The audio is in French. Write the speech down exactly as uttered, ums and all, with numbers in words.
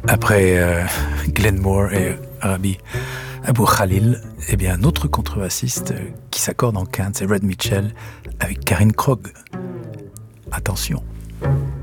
Après euh, Glenn Moore et Rabbi Abou Khalil, eh bien un autre contrebassiste qui s'accorde en quinte, c'est Red Mitchell avec Karine Krog. Attention.